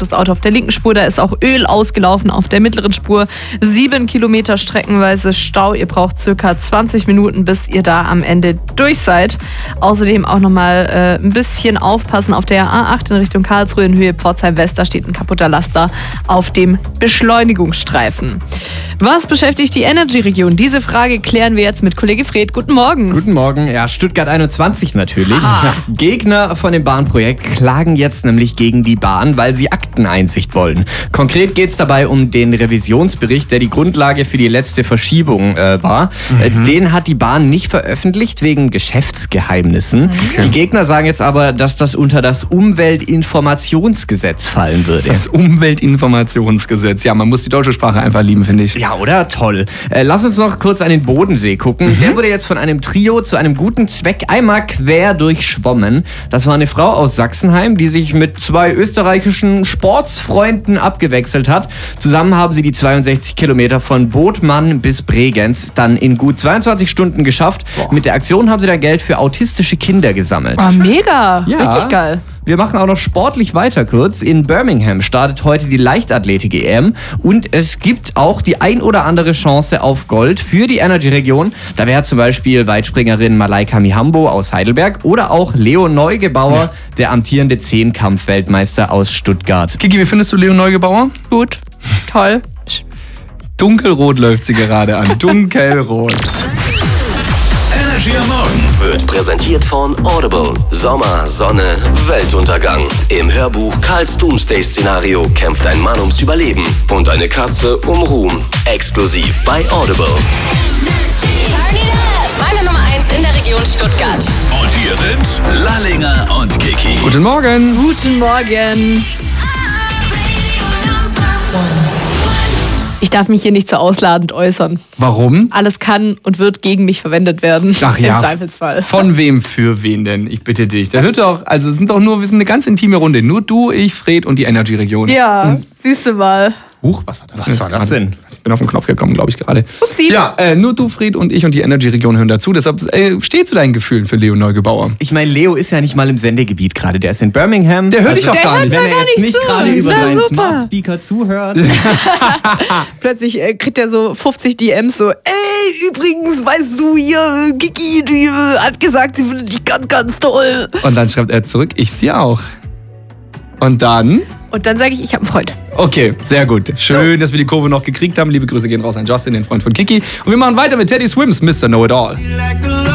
das Auto auf der linken Spur. Da ist auch Öl ausgelaufen auf der mittleren Spur. 7 Kilometer streckenweise Stau. Ihr braucht circa 20 Minuten, bis ihr da am Ende durch seid. Außerdem auch nochmal ein bisschen aufpassen auf der A8 in Richtung Karlsruhe in Höhe Pforzheim West. Da steht ein kaputter Laster auf dem Beschleunigungsstreifen. Was beschäftigt die Energy-Region? Diese Frage klären wir jetzt mit Kollege Fred. Guten Morgen. Guten Morgen. Ja, Stuttgart 21 natürlich. Gegner von dem Bahnprojekt klagen jetzt nämlich gegen die Bahn, weil sie Akteneinsicht wollen. Konkret geht es dabei um den Revisionsbericht, der die Grundlage für die letzte Verschiebung war. Den hat die Bahn nicht veröffentlicht wegen Geschäftsgeheimnissen. Okay. Die Gegner sagen jetzt aber, dass das unter das Umweltinformationsgesetz fallen würde. Das Umweltinformationsgesetz. Ja, man muss die deutsche Sprache einfach lieben, finde ich. Ja, oder? Toll. Lass uns noch kurz an den Bodensee gucken. Der wurde jetzt von einem Trio zu einem guten Zweck einmal quer durchschwommen. Das war eine Frau aus Sachsenheim, die sich mit 2 österreichischen Sportsfreunden abgewechselt hat. Zusammen haben sie die 62 Kilometer von Bodmann bis Bregenz dann in gut 22 Stunden geschafft. Boah. Mit der Aktion haben sie dann Geld für autistische Kinder gesammelt. Oh, mega. Ja. Richtig geil. Wir machen auch noch sportlich weiter kurz. In Birmingham startet heute die Leichtathletik-EM und es gibt auch die ein oder andere Chance auf Gold für die Energy-Region. Da wäre zum Beispiel Weitspringerin Malaika Mihambo aus Heidelberg oder auch Leo Neugebauer, der amtierende Zehnkampf-Weltmeister aus Stuttgart. Kiki, wie findest du Leo Neugebauer? Gut, toll. Dunkelrot läuft sie gerade an. Dunkelrot. Energy am Morgen wird präsentiert von Audible. Sommer, Sonne, Weltuntergang. Im Hörbuch Karls Doomsday-Szenario kämpft ein Mann ums Überleben und eine Katze um Ruhm. Exklusiv bei Audible. Meine Nummer 1 in der Region Stuttgart. Und hier sind Lallinger und Kiki. Guten Morgen. Guten Morgen. Ich darf mich hier nicht so ausladend äußern. Warum? Alles kann und wird gegen mich verwendet werden. Ach ja. Im Zweifelsfall. Von wem für wen denn? Ich bitte dich. Da hört doch, also wir sind eine ganz intime Runde. Nur du, ich, Fred und die Energy-Region. Ja, siehst du mal. Huch, was war das? Was war das denn? Ich bin auf den Knopf gekommen, glaube ich, gerade. Upsi. Ja, nur du, Fred und ich und die Energy-Region hören dazu. Deshalb steht zu deinen Gefühlen für Leo Neugebauer. Ich meine, Leo ist ja nicht mal im Sendegebiet gerade. Der ist in Birmingham. Der hört dich doch gar hört nicht. Wenn er jetzt nicht gerade über Na, seinen super. Smart Speaker zuhört. Plötzlich kriegt er so 50 DMs so, ey, übrigens, weißt du, hier, Kiki, die hat gesagt, sie findet dich ganz, ganz toll. Und dann schreibt er zurück, ich sie auch. Und dann? Und dann sage ich habe einen Freund. Okay, sehr gut. Schön, dass wir die Kurve noch gekriegt haben. Liebe Grüße gehen raus an Justin, den Freund von Kiki. Und wir machen weiter mit Teddy Swims, Mr. Know-It-All.